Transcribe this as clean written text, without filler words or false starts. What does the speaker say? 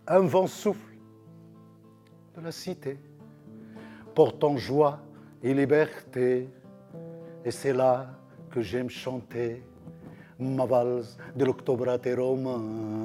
un vent souffle de la cité, portant joie et liberté. Et c'est là que j'aime chanter ma valse de l'Octobrate romain.